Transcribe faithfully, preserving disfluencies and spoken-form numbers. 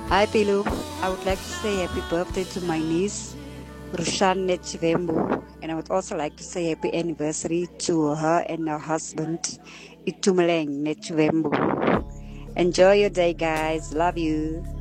Hi Pilu, I would like to say happy birthday to my niece Rushan Nechivembu, and I would also like to say happy anniversary to her and her husband Itumeleng Nechivembu. Enjoy your day, guys. Love you.